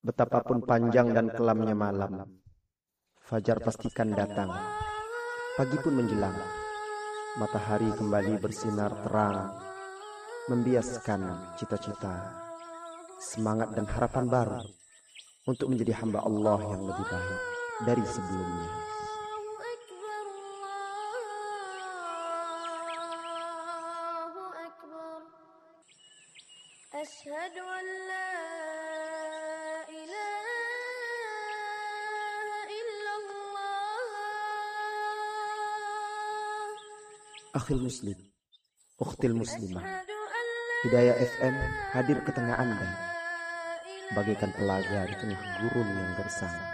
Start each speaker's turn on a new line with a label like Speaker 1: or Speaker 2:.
Speaker 1: Betapapun panjang dan kelamnya malam, fajar pastikan datang. Pagi pun menjelang, matahari kembali bersinar terang, membiaskan cita-cita, semangat dan harapan baru untuk menjadi hamba Allah yang lebih baik dari sebelumnya.
Speaker 2: أشهد أن لا إله إلا الله.
Speaker 1: Akhil Muslim, Ukhtil Muslimah, Hidayah FM hadir ke tengah Anda, bagaikan telaga di tengah gurun yang gersang.